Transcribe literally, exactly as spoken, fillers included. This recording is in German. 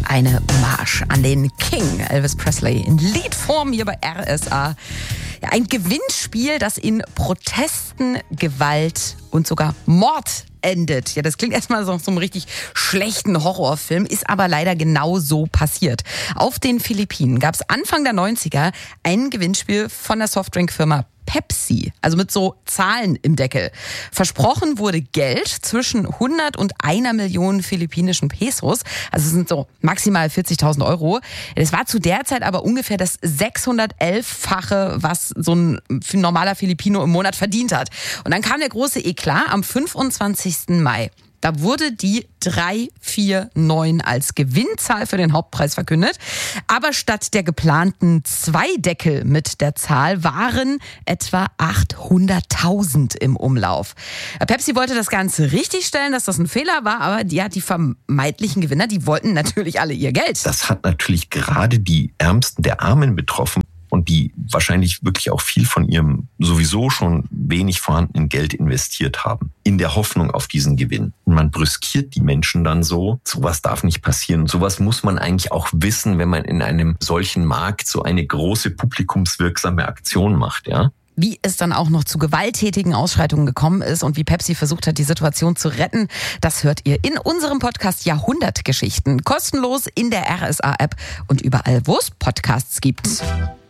eine Hommage an den King Elvis Presley in Liedform hier bei R S A. Ja, ein Gewinnspiel, das in Protesten, Gewalt und sogar Mord endet. Ja, das klingt erstmal so, so einem richtig schlechten Horrorfilm, ist aber leider genau so passiert. Auf den Philippinen gab es Anfang der neunziger ein Gewinnspiel von der Softdrinkfirma Pepsi, also mit so Zahlen im Deckel. Versprochen wurde Geld zwischen hundert und einer Million philippinischen Pesos, also es sind so maximal vierzigtausend Euro. Das war zu der Zeit aber ungefähr das sechshundertelf-fache, was so ein normaler Filipino im Monat verdient hat. Und dann kam der große Eklat am fünfundzwanzigsten Mai. Da wurde die drei vier neun als Gewinnzahl für den Hauptpreis verkündet. Aber statt der geplanten zwei Deckel mit der Zahl waren etwa achthunderttausend im Umlauf. Pepsi wollte das Ganze richtigstellen, dass das ein Fehler war, aber die, die vermeintlichen Gewinner, die wollten natürlich alle ihr Geld. Das hat natürlich gerade die Ärmsten der Armen betroffen. Und die wahrscheinlich wirklich auch viel von ihrem sowieso schon wenig vorhandenen Geld investiert haben, in der Hoffnung auf diesen Gewinn. Und man brüskiert die Menschen dann so, sowas darf nicht passieren. Sowas muss man eigentlich auch wissen, wenn man in einem solchen Markt so eine große publikumswirksame Aktion macht, ja. Wie es dann auch noch zu gewalttätigen Ausschreitungen gekommen ist und wie Pepsi versucht hat, die Situation zu retten, das hört ihr in unserem Podcast Jahrhundertgeschichten. Kostenlos in der R S A-App und überall, wo es Podcasts gibt.